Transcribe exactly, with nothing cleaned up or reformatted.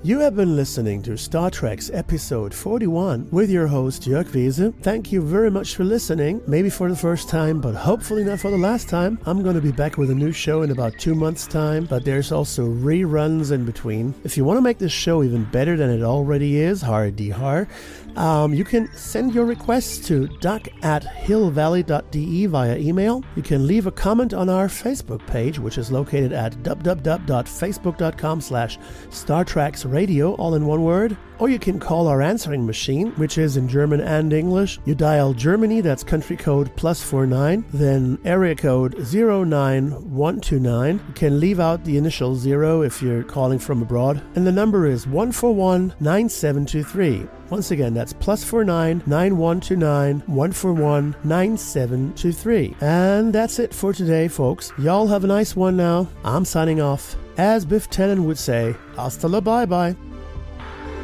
You have been listening to Star Trek's episode forty-one with your host Jörg Wiese. Thank you very much for listening, maybe for the first time, but hopefully not for the last time. I'm going to be back with a new show in about two months' time, but there's also reruns in between. If you want to make this show even better than it already is, har de har, um, you can send your requests to duck at hillvalley.de via email. You can leave a comment on our Facebook page, which is located at www.facebook.com slash Star Treks Radio, all in one word. Or you can call our answering machine, which is in German and English. You dial Germany, that's country code plus four nine, then area code zero nine one two nine. You can leave out the initial zero if you're calling from abroad. And the number is one four one nine seven two three. Once again, that's plus four nine nine one two nine one four one nine seven two three. And that's it for today, folks. Y'all have a nice one now. I'm signing off. As Biff Tannen would say, hasta la bye-bye.